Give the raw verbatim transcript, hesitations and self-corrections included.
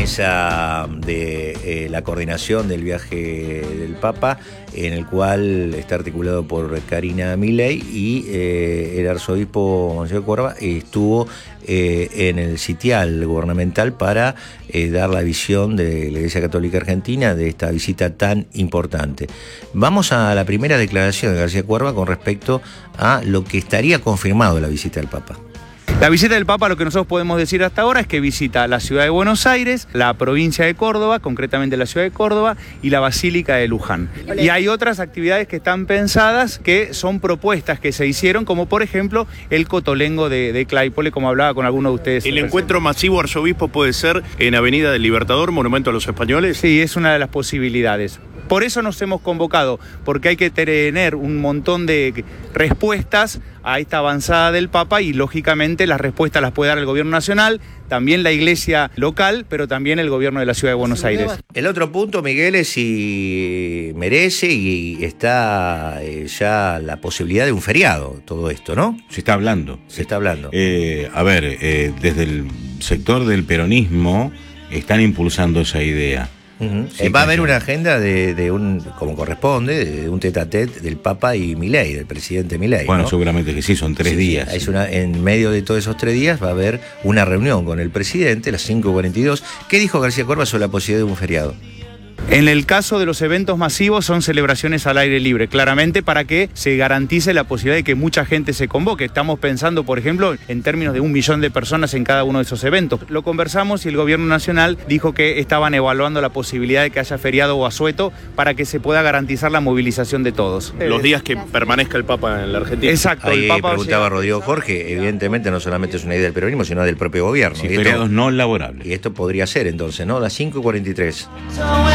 mesa de eh, la coordinación del viaje del Papa, en el cual está articulado por Karina Milei, y eh, el arzobispo Monseñor Córdoba estuvo eh, en el sitial gubernamental para eh, dar la visión de la Iglesia Católica Argentina de esta visita tan importante. Vamos a la primera declaración de García Cuerva con respecto a lo que estaría confirmado de la visita del Papa. La visita del Papa, lo que nosotros podemos decir hasta ahora es que visita la ciudad de Buenos Aires, la provincia de Córdoba, concretamente la ciudad de Córdoba, y la Basílica de Luján. Y hay otras actividades que están pensadas, que son propuestas que se hicieron, como por ejemplo el cotolengo de, de Claypole, como hablaba con alguno de ustedes. ¿El encuentro masivo, arzobispo, puede ser en Avenida del Libertador, Monumento a los Españoles? Sí, es una de las posibilidades. Por eso nos hemos convocado, porque hay que tener un montón de respuestas a esta avanzada del Papa, y lógicamente las respuestas las puede dar el gobierno nacional, también la iglesia local, pero también el gobierno de la ciudad de Buenos Aires. El otro punto, Miguel, es si merece y está eh, ya la posibilidad de un feriado, todo esto, ¿no? Se está hablando. Se está hablando. Eh, a ver, eh, desde el sector del peronismo están impulsando esa idea. Uh-huh. Sí, eh, va a haber claro. una agenda de, de un, como corresponde, de un tete a tete del Papa y Milei, del presidente Milei. Bueno, ¿no? seguramente que sí, son tres Sí, días. Es una, en medio de todos esos tres días va a haber una reunión con el presidente a las cinco cuarenta y dos. ¿Qué dijo García Cuerva sobre la posibilidad de un feriado? En el caso de los eventos masivos son celebraciones al aire libre, claramente para que se garantice la posibilidad de que mucha gente se convoque. Estamos pensando, por ejemplo, en términos de un millón de personas en cada uno de esos eventos. Lo conversamos y el gobierno nacional dijo que estaban evaluando la posibilidad de que haya feriado o asueto para que se pueda garantizar la movilización de todos. Los días que permanezca el Papa en la Argentina. Exacto. Ahí el Papa preguntaba llega... Rodrigo Jorge, evidentemente no solamente es una idea del peronismo, sino del propio gobierno. Sí, y, esto, feriados no laborables. y esto podría ser entonces, ¿no? Las cinco cuarenta y tres.